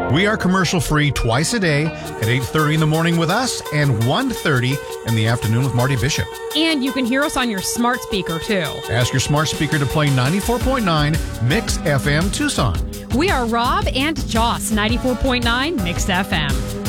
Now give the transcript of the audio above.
We are commercial-free twice a day at 8:30 in the morning with us and 1:30 in the afternoon with Marty Bishop. And you can hear us on your smart speaker, too. Ask your smart speaker to play 94.9 Mix FM Tucson. We are Rob and Joss, 94.9 Mixed FM.